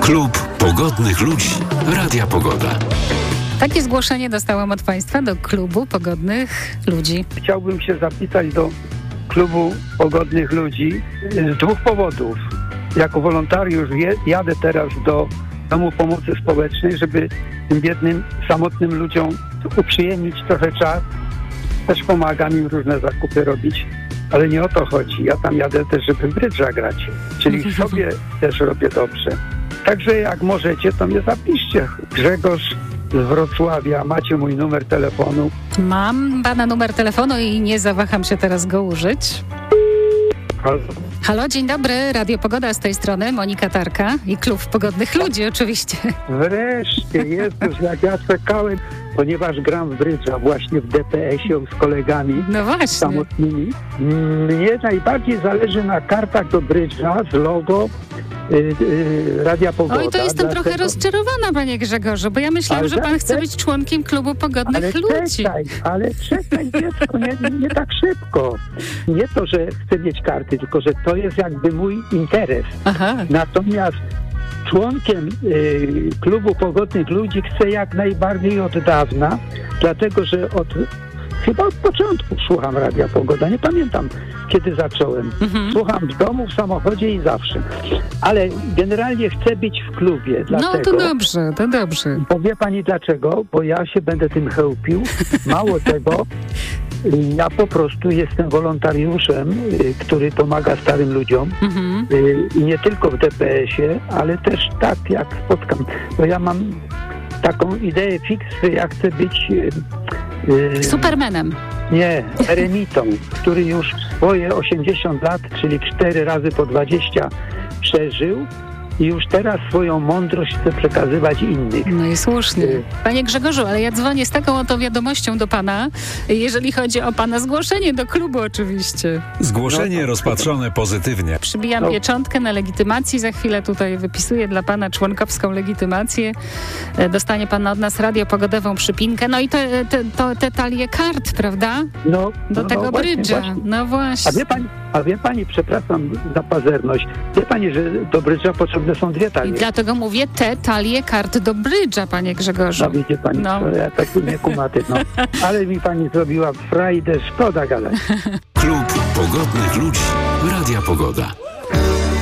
Klub Pogodnych Ludzi Radia Pogoda. Takie zgłoszenie dostałam od Państwa do Klubu Pogodnych Ludzi. Chciałbym się zapisać do Klubu Pogodnych Ludzi z dwóch powodów. Jako wolontariusz jadę teraz do Domu Pomocy Społecznej, żeby tym biednym, samotnym ludziom uprzyjemnić trochę czas. Też pomagam im różne zakupy robić, ale nie o to chodzi. Ja tam jadę też, żeby w brydża grać, czyli sobie też robię dobrze. Także jak możecie, to mnie zapiszcie. Grzegorz z Wrocławia. Macie mój numer telefonu. Mam pana numer telefonu i nie zawaham się teraz go użyć. Halo, dzień dobry. Radio Pogoda z tej strony. Monika Tarka i Klub Pogodnych Ludzi oczywiście. Wreszcie, Jezus, jak ja czekałem, ponieważ gram w brydża właśnie w DPS-ie z kolegami samotnymi. Mnie najbardziej zależy na kartach do brydża z logo Radia Pogoda. Oj, to jestem trochę rozczarowana, panie Grzegorzu, bo ja myślałam, że pan chce być członkiem Klubu Pogodnych Ludzi. Ale czekaj, dziecko, nie tak szybko. Nie to, że chcę mieć karty, tylko że to jest jakby mój interes. Aha. Natomiast członkiem Klubu Pogodnych Ludzi chcę jak najbardziej od dawna, dlatego że chyba od początku słucham Radia Pogoda. Nie pamiętam, kiedy zacząłem. Słucham w domu, w samochodzie i zawsze. Ale generalnie chcę być w klubie. Dlatego, no to dobrze. Bo wie pani dlaczego? Bo ja się będę tym chełpił. Mało tego, ja po prostu jestem wolontariuszem, który pomaga starym ludziom. I nie tylko w DPS-ie, ale też tak, jak spotkam. Bo ja mam taką ideę fix, że ja chcę być Supermanem. Nie, eremitą, który już swoje 80 lat, czyli 4 razy po 20 przeżył i już teraz swoją mądrość chce przekazywać innych. No i słusznie. Panie Grzegorzu, ale ja dzwonię z taką oto wiadomością do pana, jeżeli chodzi o pana zgłoszenie do klubu oczywiście. Zgłoszenie rozpatrzone pozytywnie. Przybijam pieczątkę na legitymacji, za chwilę tutaj wypisuję dla pana członkowską legitymację. Dostanie pan od nas radiopogodową przypinkę, no i te talie kart, prawda? Do tego brydża. No właśnie. A wie pani, przepraszam za pazerność, wie pani, że do brydża potrzebne są 2 talie. I dlatego mówię te talie kart do brydża, panie Grzegorzu. No widzi pani, ja taki niekumaty, Ale mi pani zrobiła frajdę, szkoda gadać. Klub Pogodnych Ludzi Radia Pogoda.